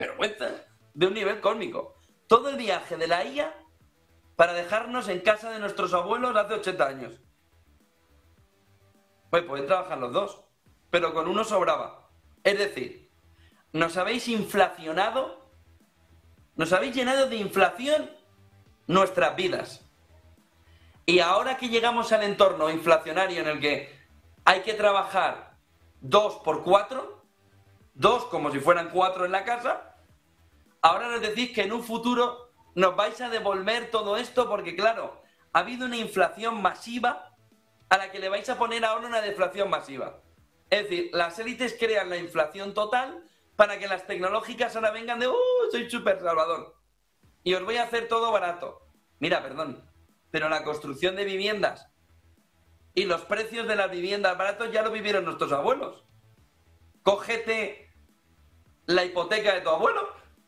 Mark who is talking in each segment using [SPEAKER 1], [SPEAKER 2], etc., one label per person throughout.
[SPEAKER 1] vergüenza de un nivel cósmico. Todo el viaje de la IA para dejarnos en casa de nuestros abuelos hace 80 años. Pues pueden trabajar los dos, pero con uno sobraba. Es decir, nos habéis inflacionado, nos habéis llenado de inflación nuestras vidas. Y ahora que llegamos al entorno inflacionario en el que hay que trabajar 2 por 4, 2 como si fueran 4 en la casa, ahora nos decís que en un futuro nos vais a devolver todo esto porque, claro, ha habido una inflación masiva a la que le vais a poner ahora una deflación masiva. Es decir, las élites crean la inflación total para que las tecnológicas ahora vengan de soy súper salvador y os voy a hacer todo barato. Mira, perdón, pero la construcción de viviendas y los precios de las viviendas baratos ya lo vivieron nuestros abuelos. Cógete la hipoteca de tu abuelo.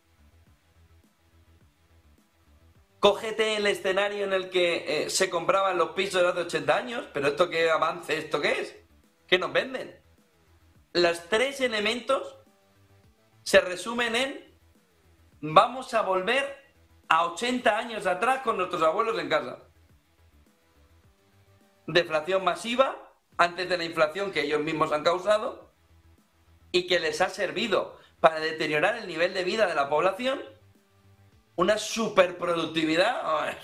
[SPEAKER 1] Cógete el escenario en el que se compraban los pisos de hace 80 años. Pero esto qué avance, ¿esto qué es? ¿Qué nos venden? Los 3 elementos se resumen en vamos a volver a 80 años atrás con nuestros abuelos en casa. Deflación masiva antes de la inflación que ellos mismos han causado y que les ha servido para deteriorar el nivel de vida de la población. Una superproductividad,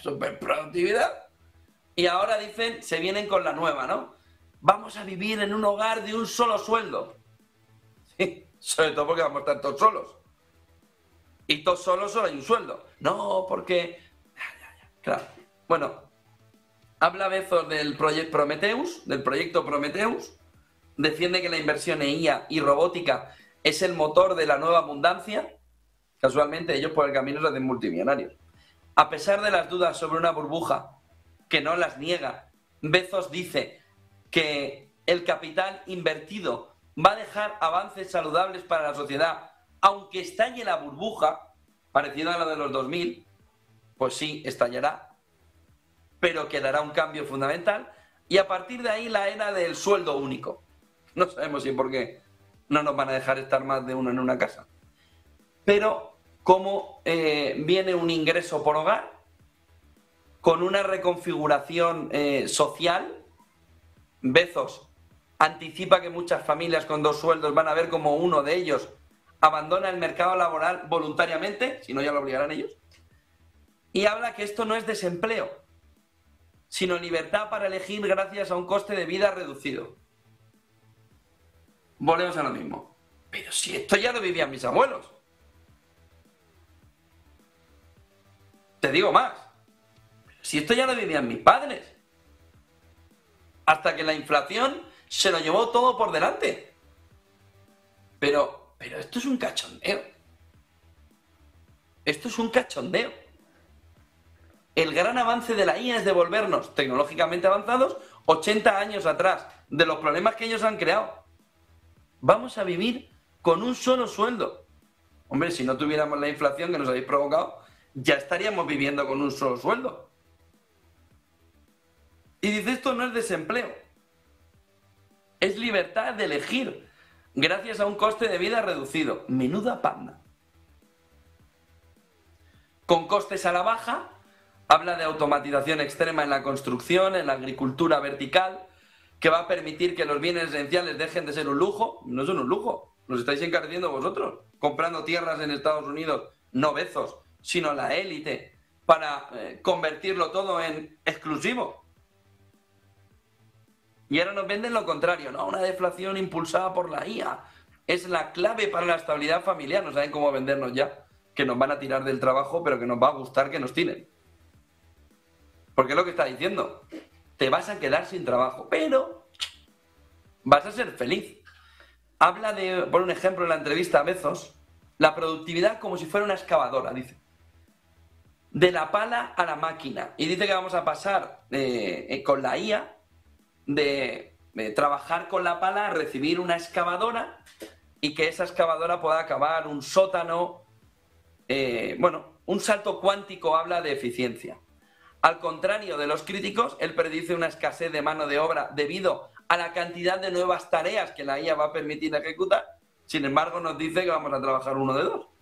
[SPEAKER 1] y ahora dicen, se vienen con la nueva, ¿no? Vamos a vivir en un hogar de un solo sueldo. Sí, sobre todo porque vamos a estar todos solos. Y todos solos solo hay un sueldo. No, porque... Claro. Bueno, habla Bezos del proyecto Prometheus, defiende que la inversión en IA y robótica es el motor de la nueva abundancia. Casualmente ellos por el camino se hacen multimillonarios. A pesar de las dudas sobre una burbuja, que no las niega, Bezos dice que el capital invertido va a dejar avances saludables para la sociedad, aunque estalle la burbuja, parecida a la de los 2000, pues sí, estallará, pero quedará un cambio fundamental, y a partir de ahí la era del sueldo único. No sabemos si por qué no nos van a dejar estar más de uno en una casa. Pero como viene un ingreso por hogar, con una reconfiguración social, Bezos anticipa que muchas familias con 2 sueldos van a ver como uno de ellos abandona el mercado laboral voluntariamente, si no ya lo obligarán ellos, y habla que esto no es desempleo, sino libertad para elegir gracias a un coste de vida reducido. Volvemos a lo mismo. Pero si esto ya lo vivían mis abuelos. Te digo más. Si esto ya lo vivían mis padres. Hasta que la inflación se lo llevó todo por delante. Pero esto es un cachondeo. Esto es un cachondeo. El gran avance de la IA es devolvernos tecnológicamente avanzados 80 años atrás de los problemas que ellos han creado. Vamos a vivir con un solo sueldo. Hombre, si no tuviéramos la inflación que nos habéis provocado, ya estaríamos viviendo con un solo sueldo. Y dice, esto no es desempleo. Es libertad de elegir, gracias a un coste de vida reducido. Menuda panda. Con costes a la baja, habla de automatización extrema en la construcción, en la agricultura vertical, que va a permitir que los bienes esenciales dejen de ser un lujo. No son un lujo, los estáis encareciendo vosotros, comprando tierras en Estados Unidos, no Bezos, sino la élite, para convertirlo todo en exclusivo. Y ahora nos venden lo contrario, ¿no? Una deflación impulsada por la IA. Es la clave para la estabilidad familiar. No saben cómo vendernos ya, que nos van a tirar del trabajo, pero que nos va a gustar que nos tiren. Porque es lo que está diciendo. Te vas a quedar sin trabajo, pero vas a ser feliz. Habla de, por un ejemplo, en la entrevista a Bezos, la productividad como si fuera una excavadora, dice. De la pala a la máquina. Y dice que vamos a pasar con la IA de trabajar con la pala a recibir una excavadora y que esa excavadora pueda acabar un sótano. Un salto cuántico habla de eficiencia. Al contrario de los críticos, él predice una escasez de mano de obra debido a la cantidad de nuevas tareas que la IA va a permitir ejecutar. Sin embargo, nos dice que vamos a trabajar 1 de 2.